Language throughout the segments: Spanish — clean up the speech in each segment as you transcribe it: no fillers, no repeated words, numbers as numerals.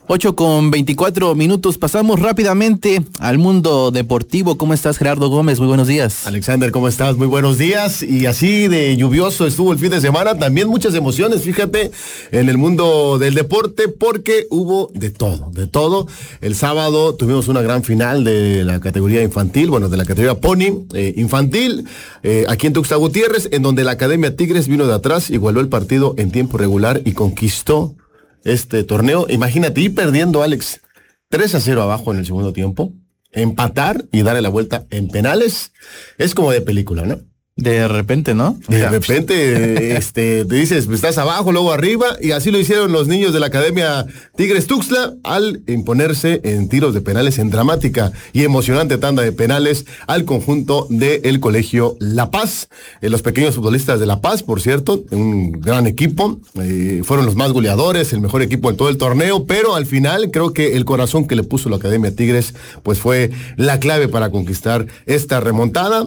8:24 pasamos rápidamente al mundo deportivo. ¿Cómo estás, Gerardo Gómez? Muy buenos días. Alexander, ¿cómo estás? Muy buenos días. Y así de lluvioso estuvo el fin de semana. También muchas emociones, fíjate, en el mundo del deporte, porque hubo de todo. El sábado tuvimos una gran final de la categoría infantil, de la categoría Pony infantil, aquí en Tuxtla Gutiérrez, en donde la Academia Tigres vino de atrás, igualó el partido en tiempo regular y conquistó este torneo. Imagínate, ir perdiendo, Alex, 3-0 abajo en el segundo tiempo, empatar y darle la vuelta en penales, es como de película, ¿no? De repente, ¿no? De repente, te dices, estás abajo, luego arriba, y así lo hicieron los niños de la Academia Tigres Tuxtla al imponerse en tiros de penales en dramática y emocionante tanda de penales al conjunto del Colegio La Paz. Los pequeños futbolistas de La Paz, por cierto, un gran equipo, fueron los más goleadores, el mejor equipo en todo el torneo, pero al final creo que el corazón que le puso la Academia Tigres, pues fue la clave para conquistar esta remontada,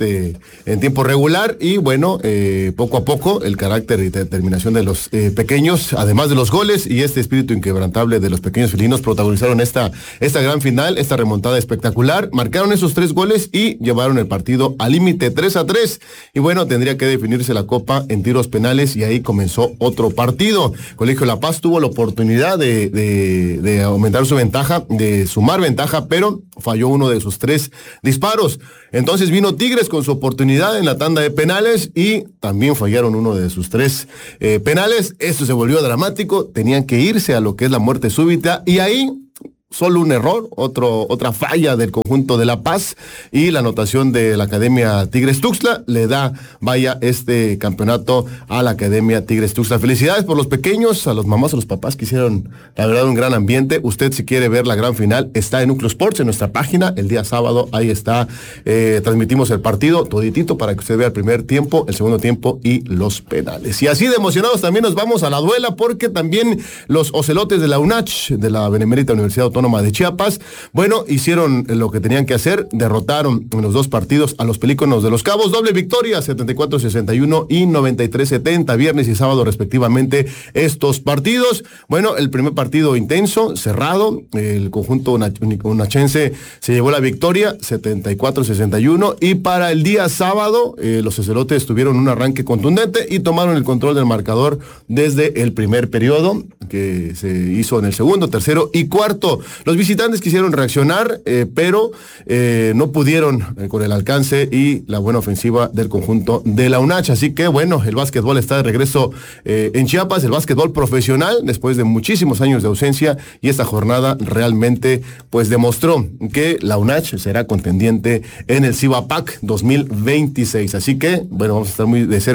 en tiempo regular, y poco a poco el carácter y determinación de los pequeños, además de los goles y este espíritu inquebrantable de los pequeños felinos, protagonizaron esta gran final, esta remontada espectacular. Marcaron esos 3 goles y llevaron el partido al límite 3-3, y tendría que definirse la copa en tiros penales, y ahí comenzó otro partido. Colegio La Paz tuvo la oportunidad de aumentar su ventaja, de sumar ventaja, pero falló uno de sus 3 disparos. Entonces vino Tigres con su oportunidad en la tanda de penales y también fallaron uno de sus 3 penales. Esto se volvió dramático, tenían que irse a lo que es la muerte súbita, y ahí solo un error, otra falla del conjunto de La Paz, y la anotación de la Academia Tigres Tuxtla le da, este campeonato a la Academia Tigres Tuxtla. Felicidades por los pequeños, a los mamás, a los papás que hicieron, la verdad, un gran ambiente. Usted, si quiere ver la gran final, está en Núcleo Sports, en nuestra página, el día sábado, ahí está, transmitimos el partido toditito para que usted vea el primer tiempo, el segundo tiempo y los penales. Y así de emocionados también nos vamos a la duela, porque también los ocelotes de la UNACH, de la Benemérita Universidad Autónoma de Chiapas, hicieron lo que tenían que hacer, derrotaron en los 2 partidos a los Pelícanos de Los Cabos, doble victoria, 74-61 y 93-70, viernes y sábado respectivamente estos partidos. El primer partido intenso, cerrado, el conjunto unachense se llevó la victoria, 74-61, y para el día sábado, los ocelotes tuvieron un arranque contundente y tomaron el control del marcador desde el primer periodo, que se hizo en el segundo, tercero y cuarto. Los visitantes quisieron reaccionar, pero no pudieron con el alcance y la buena ofensiva del conjunto de la UNACH. Así que el básquetbol está de regreso en Chiapas, el básquetbol profesional, después de muchísimos años de ausencia, y esta jornada realmente demostró que la UNACH será contendiente en el CIBAPAC 2026. Así que vamos a estar muy de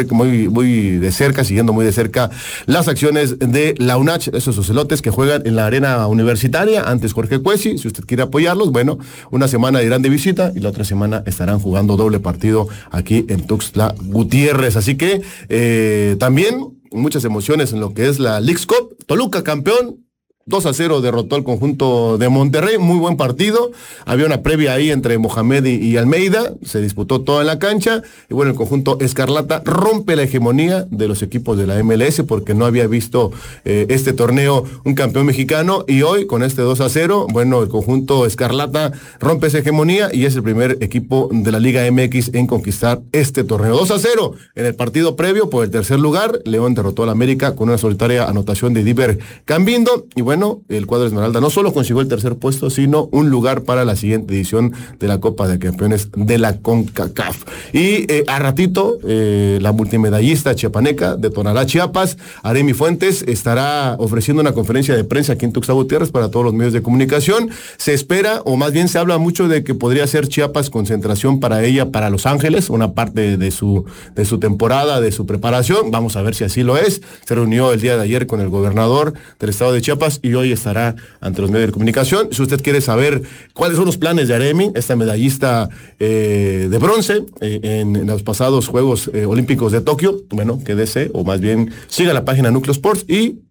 cerca, siguiendo muy de cerca las acciones de la UNACH, esos ocelotes que juegan en la arena universitaria, antes Jorge Cuesi. Si usted quiere apoyarlos, una semana irán de visita y la otra semana estarán jugando doble partido aquí en Tuxtla Gutiérrez. Así que también muchas emociones en lo que es la Leagues Cup. Toluca campeón, 2-0 derrotó al conjunto de Monterrey, muy buen partido. Había una previa ahí entre Mohamed y Almeida, se disputó toda en la cancha, y el conjunto Escarlata rompe la hegemonía de los equipos de la MLS, porque no había visto este torneo un campeón mexicano, y hoy con este 2-0, el conjunto Escarlata rompe esa hegemonía y es el primer equipo de la Liga MX en conquistar este torneo. 2-0 en el partido previo por el tercer lugar. León derrotó al América con una solitaria anotación de Diver Cambindo, y el cuadro Esmeralda no solo consiguió el tercer puesto, sino un lugar para la siguiente edición de la Copa de Campeones de la CONCACAF. Y a ratito, la multimedallista chiapaneca de Tonalá, Chiapas, Aremi Fuentes, estará ofreciendo una conferencia de prensa aquí en Tuxtla Gutiérrez para todos los medios de comunicación. Se espera, o más bien se habla mucho, de que podría ser Chiapas concentración para ella, para Los Ángeles, una parte de su temporada, de su preparación. Vamos a ver si así lo es. Se reunió el día de ayer con el gobernador del estado de Chiapas y hoy estará ante los medios de comunicación. Si usted quiere saber cuáles son los planes de Aremi, esta medallista de bronce en los pasados Juegos Olímpicos de Tokio, quédese, o más bien siga la página Núcleo Sports y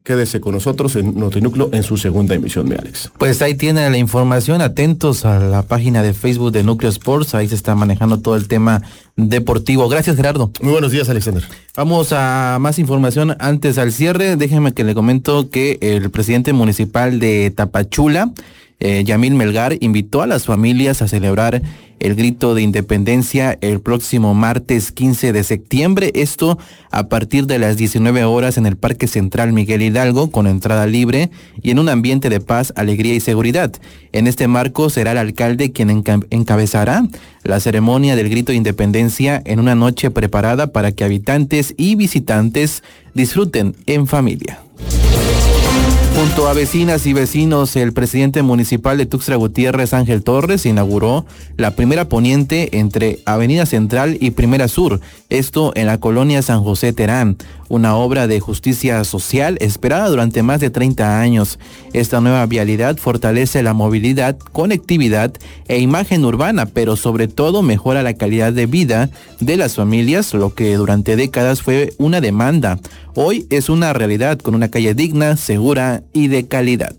quédese con nosotros en Notinúcleo en su segunda emisión, mi Alex. Pues ahí tienen la información, atentos a la página de Facebook de Núcleo Sports, ahí se está manejando todo el tema deportivo. Gracias, Gerardo. Muy buenos días, Alexander. Vamos a más información antes al cierre. Déjenme que le comento que el presidente municipal de Tapachula, Yamil Melgar, invitó a las familias a celebrar el grito de independencia el próximo martes 15 de septiembre, esto a partir de las 19 horas en el Parque Central Miguel Hidalgo, con entrada libre y en un ambiente de paz, alegría y seguridad. En este marco será el alcalde quien encabezará la ceremonia del grito de independencia en una noche preparada para que habitantes y visitantes disfruten en familia. Junto a vecinas y vecinos, el presidente municipal de Tuxtla Gutiérrez, Ángel Torres, inauguró la primera poniente entre Avenida Central y Primera Sur, esto en la colonia San José Terán, una obra de justicia social esperada durante más de 30 años. Esta nueva vialidad fortalece la movilidad, conectividad e imagen urbana, pero sobre todo mejora la calidad de vida de las familias, lo que durante décadas fue una demanda. Hoy es una realidad con una calle digna, segura y de calidad.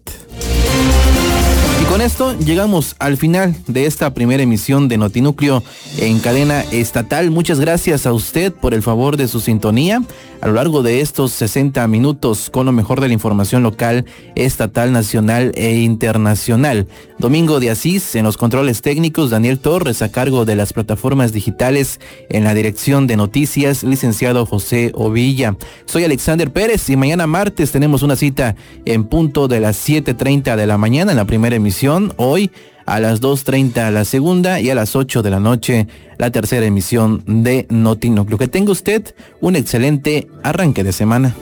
Y con esto llegamos al final de esta primera emisión de Notinúcleo en cadena estatal. Muchas gracias a usted por el favor de su sintonía a lo largo de estos 60 minutos con lo mejor de la información local, estatal, nacional e internacional. Domingo de Asís en los controles técnicos, Daniel Torres a cargo de las plataformas digitales, en la dirección de noticias, licenciado José Ovilla. Soy Alexander Pérez y mañana martes tenemos una cita en punto de las 7:30 de la mañana en la primera emisión. Hoy a las 2:30 la segunda y a las 8 de la noche la tercera emisión de Notinúcleo. Que tenga usted un excelente arranque de semana.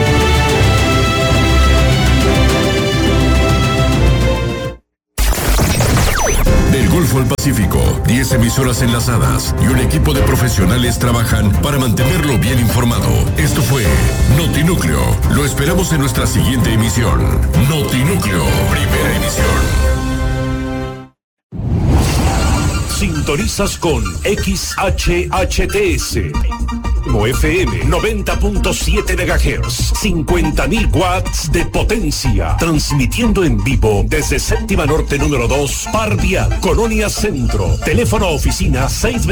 Del Golfo al Pacífico, 10 emisoras enlazadas y un equipo de profesionales trabajan para mantenerlo bien informado. Esto fue Notinúcleo. Lo esperamos en nuestra siguiente emisión. Notinúcleo, primera emisión. Sintonizas con XHHTS. FM 90.7 MHz, 50.000 watts de potencia, transmitiendo en vivo desde Séptima Norte número 2, Par Vial, Colonia Centro. Teléfono oficina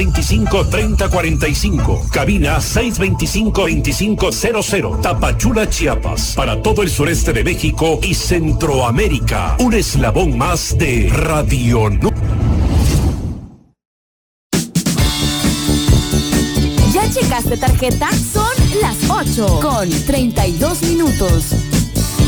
625-3045, cabina 625-2500, Tapachula, Chiapas, para todo el sureste de México y Centroamérica. Un eslabón más de Radio ¿Ya checaste tarjeta? Son las 8:32.